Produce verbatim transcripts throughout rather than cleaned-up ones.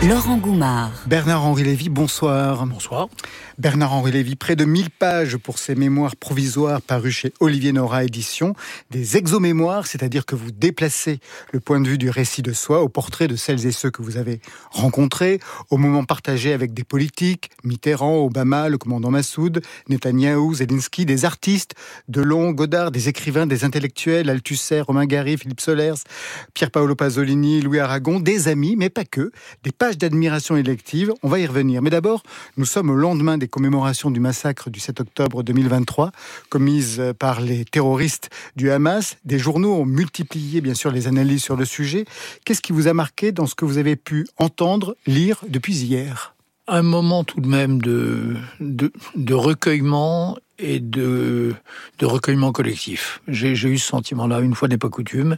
Laurent Goumard. Bernard-Henri Lévy, bonsoir. Bonsoir. Bernard-Henri Lévy, près de mille pages pour ses mémoires provisoires parus chez Olivier Nora Éditions. Des exomémoires, c'est-à-dire que vous déplacez le point de vue du récit de soi au portrait de celles et ceux que vous avez rencontrés, au moment partagé avec des politiques, Mitterrand, Obama, le commandant Massoud, Netanyahou, Zelensky, des artistes, Delon, Godard, des écrivains, des intellectuels, Althusser, Romain Gary, Philippe Solers, Pier Paolo Pasolini, Louis Aragon, des amis, mais pas que, des pages d'admiration élective. On va y revenir. Mais d'abord, nous sommes au lendemain des commémorations du massacre du sept octobre deux mille vingt-trois, commise par les terroristes du Hamas. Des journaux ont multiplié, bien sûr, les analyses sur le sujet. Qu'est-ce qui vous a marqué dans ce que vous avez pu entendre, lire depuis hier ? Un moment tout de même de, de, de recueillement et de, de recueillement collectif. J'ai, j'ai eu ce sentiment-là, une fois n'est pas coutume.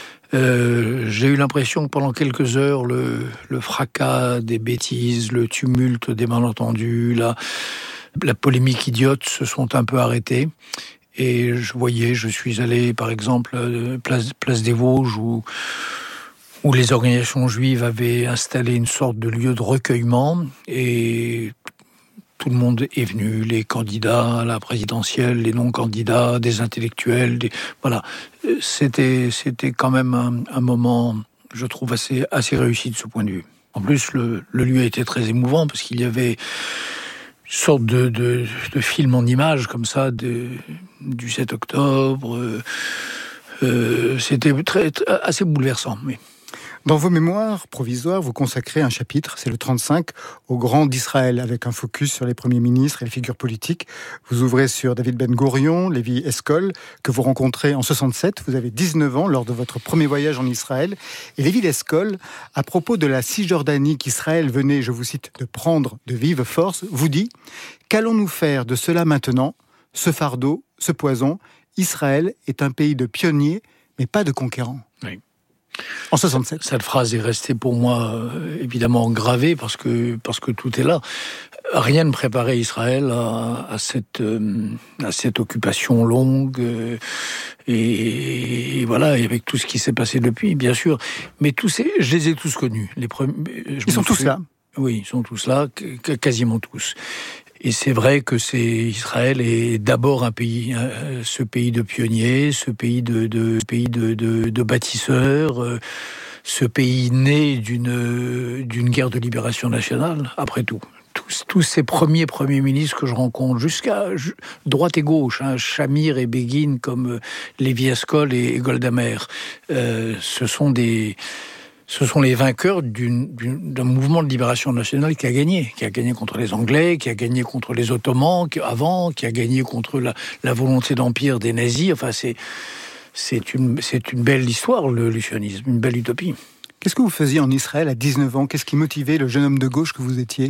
Euh, j'ai eu l'impression que pendant quelques heures, le, le fracas des bêtises, le tumulte des malentendus, la, la polémique idiote se sont un peu arrêtés. Et je voyais, je suis allé par exemple place, place des Vosges où, où les organisations juives avaient installé une sorte de lieu de recueillement et tout le monde est venu, les candidats à la présidentielle, les non-candidats, des intellectuels, des... voilà. C'était, c'était quand même un, un moment, je trouve, assez, assez réussi de ce point de vue. En plus, le, le lieu était très émouvant parce qu'il y avait une sorte de, de, de film en images comme ça de, du sept octobre. Euh, euh, c'était très, très, assez bouleversant, oui. Dans vos mémoires provisoires, vous consacrez un chapitre, c'est le trente-cinq, au Grand d'Israël, avec un focus sur les premiers ministres et les figures politiques. Vous ouvrez sur David Ben Gourion, Lévi Eskol, que vous rencontrez en soixante-sept. Vous avez dix-neuf ans lors de votre premier voyage en Israël. Et Lévi Eskol, à propos de la Cisjordanie qu'Israël venait, je vous cite, de prendre de vive force, vous dit « Qu'allons-nous faire de cela maintenant ? Ce fardeau, ce poison, Israël est un pays de pionniers, mais pas de conquérants. » Oui. En soixante-sept. Cette phrase est restée pour moi euh, évidemment gravée parce que, parce que tout est là. Rien ne préparait Israël à, à, cette, euh, à cette occupation longue euh, et, et voilà, et avec tout ce qui s'est passé depuis, bien sûr. Mais tous ces, je les ai tous connus. Les premiers, ils sont tous là. Oui, ils sont tous là, quasiment tous. Et c'est vrai que c'est Israël est d'abord un pays, euh, ce pays de pionniers, ce pays de, de pays de, de, de bâtisseurs, euh, ce pays né d'une d'une guerre de libération nationale. Après tout, tous, tous ces premiers premiers ministres que je rencontre, jusqu'à droite et gauche, hein, Shamir et Begin, comme euh, Lévi Eskol et, et Golda Meir, euh, ce sont des Ce sont les vainqueurs d'une, d'une, d'un mouvement de libération nationale qui a gagné, qui a gagné contre les Anglais, qui a gagné contre les Ottomans qui, avant, qui a gagné contre la, la volonté d'empire des nazis. Enfin, c'est, c'est, une, c'est une belle histoire, le, le sionisme, une belle utopie. Qu'est-ce que vous faisiez en Israël à dix-neuf ans ? Qu'est-ce qui motivait le jeune homme de gauche que vous étiez ?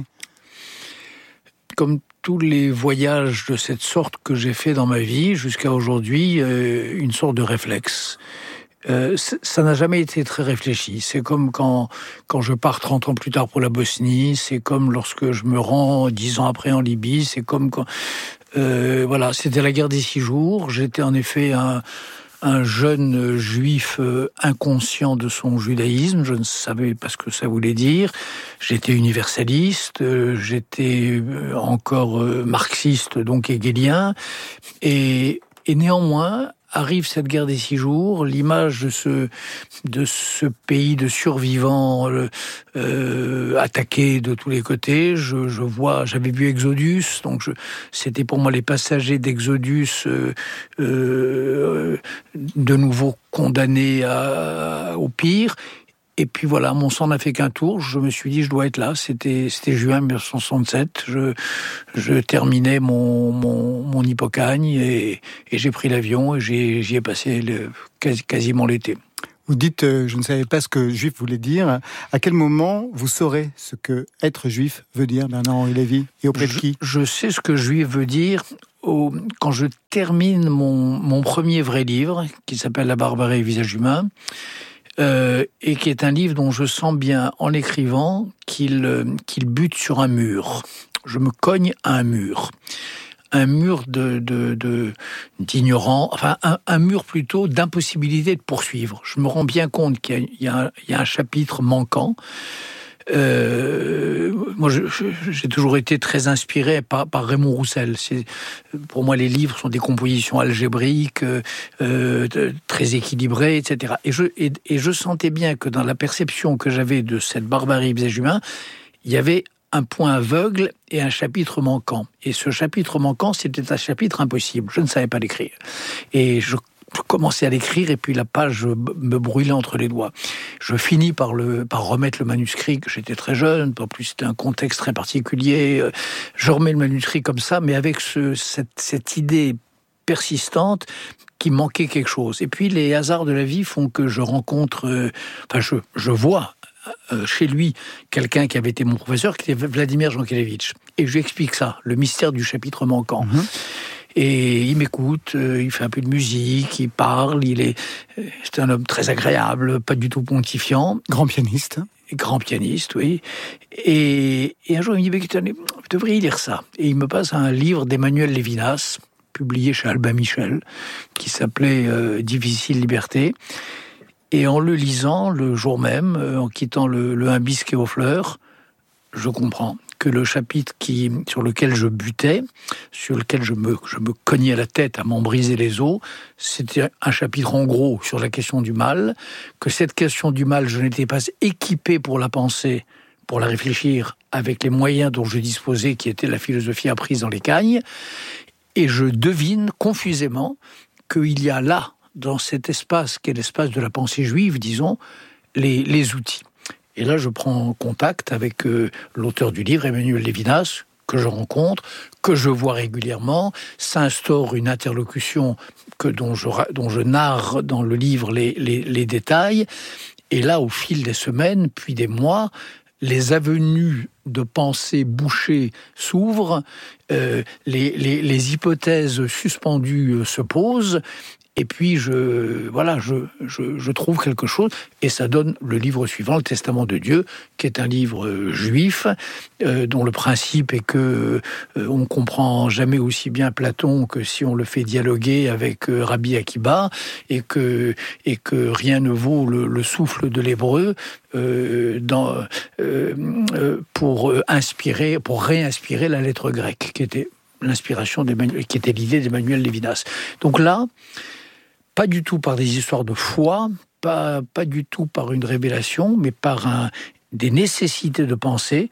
Comme tous les voyages de cette sorte que j'ai fait dans ma vie, jusqu'à aujourd'hui, euh, une sorte de réflexe. Euh, ça n'a jamais été très réfléchi. C'est comme quand, quand je pars trente ans plus tard pour la Bosnie, c'est comme lorsque je me rends dix ans après en Libye, c'est comme quand... Euh, voilà, c'était la guerre des six jours. J'étais en effet un, un jeune juif inconscient de son judaïsme. Je ne savais pas ce que ça voulait dire. J'étais universaliste, j'étais encore marxiste, donc hegelien. Et, et néanmoins... arrive cette guerre des six jours, l'image de ce, de ce pays de survivants euh, attaqué de tous les côtés. Je, je vois, j'avais vu Exodus, donc je, c'était pour moi les passagers d'Exodus euh, euh, de nouveau condamnés à, au pire. Et puis voilà, mon sang n'a fait qu'un tour. Je me suis dit, je dois être là. C'était, c'était juin mille neuf cent soixante-sept. Je, je terminais mon, mon, mon hypocagne et, et j'ai pris l'avion et j'ai, j'y ai passé le, quasi, quasiment l'été. Vous dites, euh, je ne savais pas ce que juif voulait dire. À quel moment vous saurez ce que être juif veut dire, Bernard-Henri Lévy, et auprès de qui ? je, je sais ce que juif veut dire au, quand je termine mon, mon premier vrai livre, qui s'appelle La barbarie et visage humain. Euh, et qui est un livre dont je sens bien, en l'écrivant, qu'il, euh, qu'il bute sur un mur. Je me cogne à un mur. Un mur de, de, de, d'ignorant, enfin, un, un mur plutôt d'impossibilité de poursuivre. Je me rends bien compte qu'il y a, il y a, un, il y a un chapitre manquant, Euh, moi, je, je, j'ai toujours été très inspiré par, par Raymond Roussel. C'est, pour moi, les livres sont des compositions algébriques, euh, très équilibrées, et cetera. Et je, et, et je sentais bien que dans la perception que j'avais de cette barbarie visage humain, il y avait un point aveugle et un chapitre manquant. Et ce chapitre manquant, c'était un chapitre impossible. Je ne savais pas l'écrire. Et je Je commençais à l'écrire et puis la page me brûlait entre les doigts. Je finis par, le, par remettre le manuscrit, que j'étais très jeune, en plus c'était un contexte très particulier. Je remets le manuscrit comme ça, mais avec ce, cette, cette idée persistante qui manquait quelque chose. Et puis les hasards de la vie font que je rencontre, euh, enfin je, je vois euh, chez lui quelqu'un qui avait été mon professeur, qui était Vladimir Jankélévitch. Et je lui explique ça, le mystère du chapitre manquant. Mmh. Et il m'écoute, il fait un peu de musique, il parle, il est, c'est un homme très agréable, pas du tout pontifiant. Grand pianiste. Grand pianiste, oui. Et, et un jour, il me dit, vous devriez lire ça. Et il me passe un livre d'Emmanuel Lévinas, publié chez Albin Michel, qui s'appelait euh, Difficile Liberté. Et en le lisant, le jour même, euh, en quittant le, le Hibisque et aux fleurs, je comprends que le chapitre qui, sur lequel je butais, sur lequel je me, je me cognais la tête à m'en briser les os, c'était un chapitre en gros sur la question du mal, que cette question du mal, je n'étais pas équipé pour la penser, pour la réfléchir avec les moyens dont je disposais, qui étaient la philosophie apprise dans les cagnes, et je devine confusément qu'il y a là, dans cet espace qui est l'espace de la pensée juive, disons, les, les outils. Et là, je prends contact avec euh, l'auteur du livre, Emmanuel Lévinas, que je rencontre, que je vois régulièrement. S'instaure une interlocution que, dont, je, dont je narre dans le livre les, les, les détails. Et là, au fil des semaines, puis des mois, les avenues de pensée bouchées s'ouvrent, euh, les, les, les hypothèses suspendues euh, se posent. Et puis, je, voilà, je, je, je trouve quelque chose, et ça donne le livre suivant, le Testament de Dieu, qui est un livre euh, juif, euh, dont le principe est que euh, on comprend jamais aussi bien Platon que si on le fait dialoguer avec euh, Rabbi Akiba, et que, et que rien ne vaut le, le souffle de l'hébreu euh, dans, euh, euh, pour inspirer, pour réinspirer la lettre grecque, qui était l'inspiration d'Emmanuel, qui était l'idée d'Emmanuel Lévinas. Donc là, pas du tout par des histoires de foi, pas, pas du tout par une révélation, mais par un, des nécessités de pensée,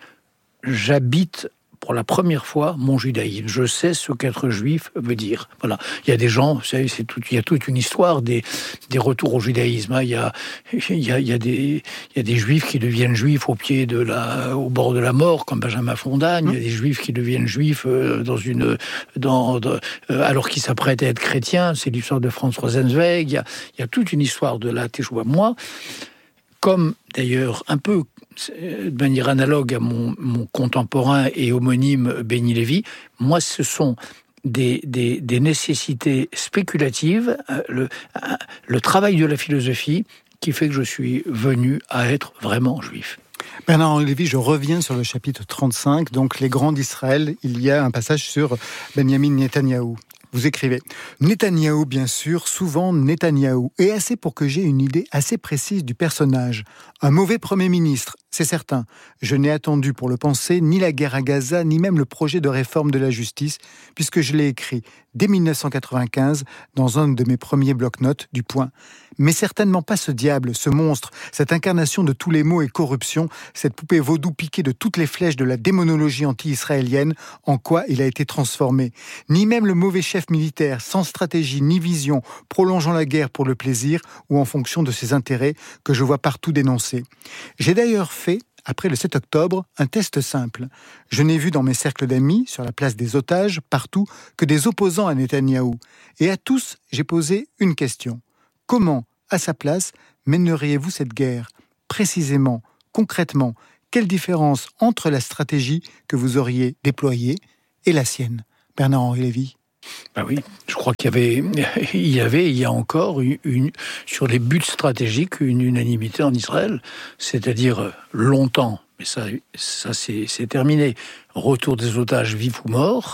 j'habite pour la première fois mon judaïsme. Je sais ce qu'être juif veut dire. Voilà. Il y a des gens, vous savez, c'est tout, il y a toute une histoire des, des retours au judaïsme. Il y a, il y a, il y a des, il y a des juifs qui deviennent juifs au pied de la, au bord de la mort, comme Benjamin Fondagne. Il y a des juifs qui deviennent juifs dans une, dans, dans alors qu'ils s'apprêtent à être chrétiens. C'est l'histoire de Franz Rosenzweig. Il y a, il y a toute une histoire de la Teshuva. Moi, comme d'ailleurs un peu de manière analogue à mon, mon contemporain et homonyme Benny Lévy, moi ce sont des, des, des nécessités spéculatives, le, le travail de la philosophie qui fait que je suis venu à être vraiment juif. Bernard-Henri Lévy, je reviens sur le chapitre trente-cinq, donc les grands d'Israël, il y a un passage sur Benjamin Netanyahou. Vous écrivez « Netanyahou, bien sûr, souvent Netanyahou, et assez pour que j'aie une idée assez précise du personnage. Un mauvais Premier ministre, c'est certain. Je n'ai attendu pour le penser ni la guerre à Gaza, ni même le projet de réforme de la justice, puisque je l'ai écrit dès dix-neuf cent quatre-vingt-quinze dans un de mes premiers bloc-notes du Point. Mais certainement pas ce diable, ce monstre, cette incarnation de tous les maux et corruptions, cette poupée vaudou piquée de toutes les flèches de la démonologie anti-israélienne, en quoi il a été transformé. Ni même le mauvais chef militaire, sans stratégie ni vision, prolongeant la guerre pour le plaisir ou en fonction de ses intérêts, que je vois partout dénoncés. J'ai d'ailleurs fait, après le sept octobre, un test simple. Je n'ai vu dans mes cercles d'amis, sur la place des otages, partout, que des opposants à Netanyahou. Et à tous, j'ai posé une question. Comment, à sa place, mèneriez-vous cette guerre ? Précisément, concrètement, quelle différence entre la stratégie que vous auriez déployée et la sienne ? Bernard-Henri Lévy. Ben oui, je crois qu'il y avait, il y avait, il y a encore une, une, sur les buts stratégiques, une unanimité en Israël, c'est-à-dire longtemps, mais ça, ça c'est, c'est terminé. Retour des otages vifs ou morts,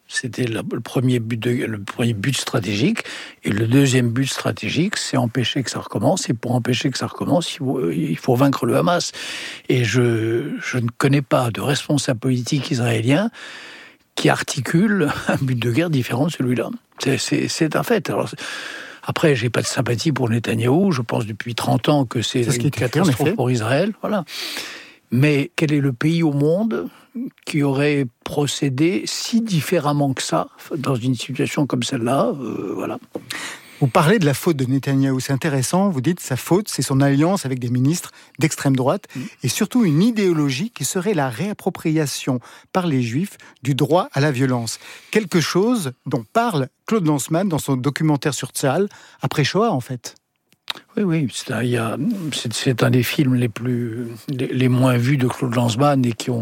C'était le premier but, de, le premier but stratégique. Et le deuxième but stratégique, c'est empêcher que ça recommence. Et pour empêcher que ça recommence, il faut, il faut vaincre le Hamas. Et je, je ne connais pas de responsable politique israélien qui articule un but de guerre différent de celui-là. C'est, c'est, c'est un fait. Alors, après, j'ai pas de sympathie pour Netanyahou. Je pense depuis trente ans que c'est, c'est une catastrophe pour Israël. Voilà. Mais quel est le pays au monde qui aurait procédé si différemment que ça dans une situation comme celle-là, euh, voilà. Vous parlez de la faute de Netanyahou, c'est intéressant. Vous dites sa faute, c'est son alliance avec des ministres d'extrême droite mmh. et surtout une idéologie qui serait la réappropriation par les Juifs du droit à la violence. Quelque chose dont parle Claude Lanzmann dans son documentaire sur Tzahal après Shoah, en fait. Oui, oui, c'est un, il y a, c'est, c'est un des films les plus, les, les moins vus de Claude Lanzmann et qui ont,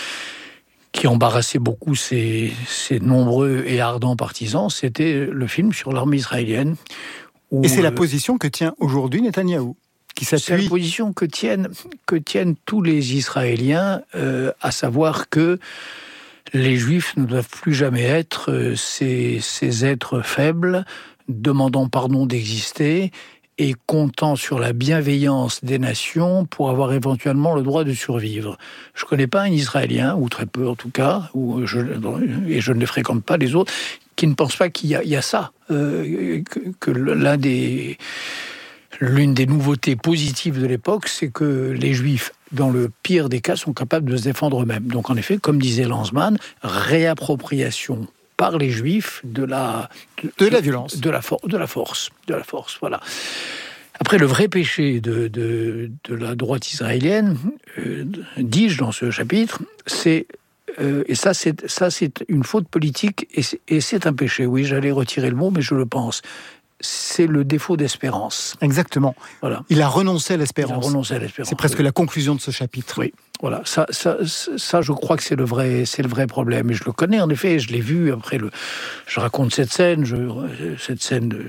qui embarrassait beaucoup ses, ses nombreux et ardents partisans. C'était le film sur l'armée israélienne. Où, et c'est la position que tient aujourd'hui Netanyahou, qui s'appuie. C'est la position que tiennent, que tiennent tous les Israéliens, euh, à savoir que les Juifs ne doivent plus jamais être euh, ces, ces êtres faibles, demandant pardon d'exister, et comptant sur la bienveillance des nations pour avoir éventuellement le droit de survivre. Je ne connais pas un Israélien, ou très peu en tout cas, ou je, et je ne les fréquente pas les autres, qui ne pense pas qu'il y a, il y a ça, euh, que, que l'un des, l'une des nouveautés positives de l'époque, c'est que les Juifs, dans le pire des cas, sont capables de se défendre eux-mêmes. Donc en effet, comme disait Lanzmann, réappropriation par les Juifs de la de, de la violence, de la, for- de la force, de la force, voilà. Après, le vrai péché de, de, de la droite israélienne, euh, dis-je dans ce chapitre, c'est euh, et ça, c'est ça, c'est une faute politique et c'est, et c'est un péché. Oui, j'allais retirer le mot, mais je le pense. C'est le défaut d'espérance. Exactement. Voilà. Il a renoncé à l'espérance. Il a renoncé à l'espérance. C'est presque oui. la conclusion de ce chapitre. Oui. Voilà. Ça, ça, ça, je crois que c'est le vrai, c'est le vrai problème. Et je le connais en effet. Je l'ai vu après le. Je raconte cette scène. Je, cette scène de,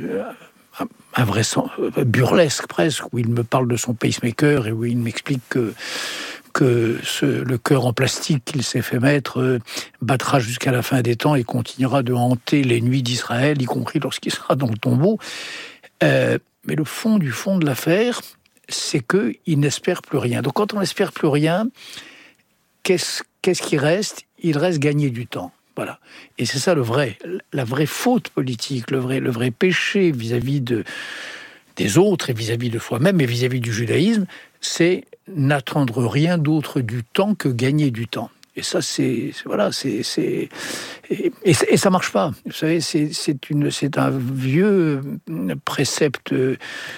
un vrai sens, burlesque presque, où il me parle de son pacemaker et où il m'explique que. que ce, le cœur en plastique qu'il s'est fait mettre euh, battra jusqu'à la fin des temps et continuera de hanter les nuits d'Israël, y compris lorsqu'il sera dans le tombeau. Euh, mais le fond du fond de l'affaire, c'est qu'il n'espère plus rien. Donc quand on n'espère plus rien, qu'est-ce, qu'est-ce qui reste ? Il reste gagner du temps. Voilà. Et c'est ça le vrai, la vraie faute politique, le vrai, le vrai péché vis-à-vis de, des autres et vis-à-vis de soi-même et vis-à-vis du judaïsme, c'est n'attendre rien d'autre du temps que gagner du temps. Et ça, c'est, c'est voilà, c'est, c'est et, et, et ça marche pas. Vous savez, c'est, c'est une, c'est un vieux précepte euh,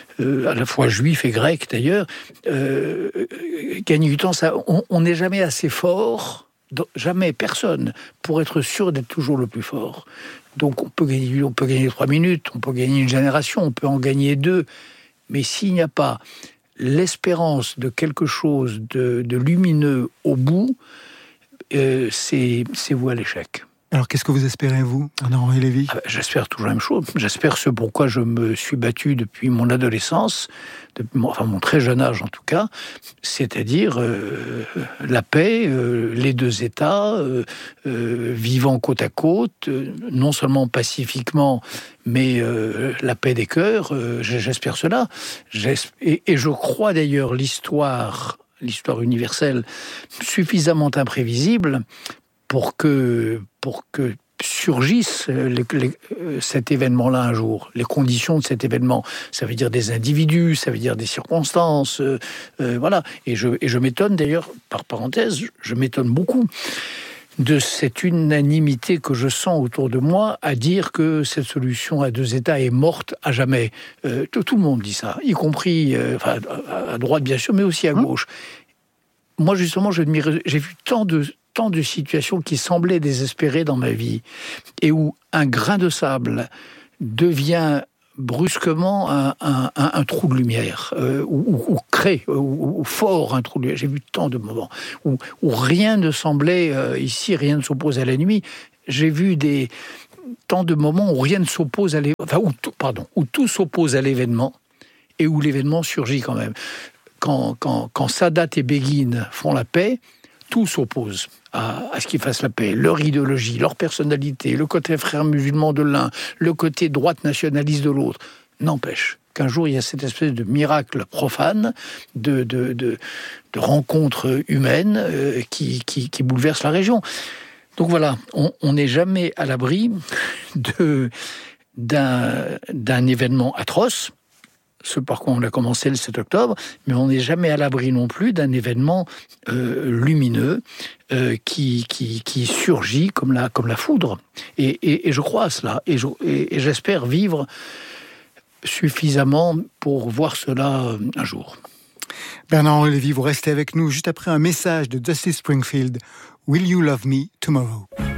à la fois juif et grec d'ailleurs. Euh, gagner du temps, ça, on n'est jamais assez fort, jamais personne, pour être sûr d'être toujours le plus fort. Donc on peut gagner, on peut gagner trois minutes, on peut gagner une génération, on peut en gagner deux, mais s'il n'y a pas l'espérance de quelque chose de, de lumineux au bout, euh, c'est, c'est voué à l'échec. Alors, qu'est-ce que vous espérez, vous, Henri Lévy ? ah ben, J'espère toujours la même chose. J'espère ce pourquoi je me suis battu depuis mon adolescence, depuis mon, enfin mon très jeune âge en tout cas, c'est-à-dire euh, la paix, euh, les deux États, euh, euh, vivant côte à côte, euh, non seulement pacifiquement, mais euh, la paix des cœurs, euh, j'espère cela. J'espère, et, et je crois d'ailleurs l'histoire, l'histoire universelle, suffisamment imprévisible pour que, pour que surgisse les, les, cet événement-là un jour, les conditions de cet événement. Ça veut dire des individus, ça veut dire des circonstances, euh, euh, voilà. Et je, et je m'étonne d'ailleurs, par parenthèse, je m'étonne beaucoup de cette unanimité que je sens autour de moi à dire que cette solution à deux États est morte à jamais. Euh, tout, tout le monde dit ça, y compris euh, enfin, à droite bien sûr, mais aussi à gauche. Mmh. Moi justement, je j'ai vu tant de tant de situations qui semblaient désespérées dans ma vie, et où un grain de sable devient brusquement un, un, un, un trou de lumière, euh, ou, ou, ou crée, ou, ou fort un trou de lumière. J'ai vu tant de moments où, où rien ne semblait, euh, ici, rien ne s'oppose à la nuit. J'ai vu des, tant de moments où rien ne s'oppose à l'événement, enfin, où tout, pardon, où tout s'oppose à l'événement, et où l'événement surgit quand même. Quand, quand, quand Sadat et Begin font la paix, tout s'oppose à, à ce qu'ils fassent la paix. Leur idéologie, leur personnalité, le côté frère musulman de l'un, le côté droite nationaliste de l'autre, n'empêche qu'un jour, il y a cette espèce de miracle profane, de, de, de, de rencontre humaine euh, qui, qui, qui bouleverse la région. Donc voilà, on n'est jamais à l'abri de, d'un, d'un événement atroce, ce par quoi on a commencé le sept octobre, mais on n'est jamais à l'abri non plus d'un événement euh, lumineux euh, qui, qui, qui surgit comme la, comme la foudre. Et, et, et je crois à cela, et, je, et, et j'espère vivre suffisamment pour voir cela euh, un jour. Bernard-Henri Lévy, vous restez avec nous juste après un message de Dusty Springfield. Will you love me tomorrow?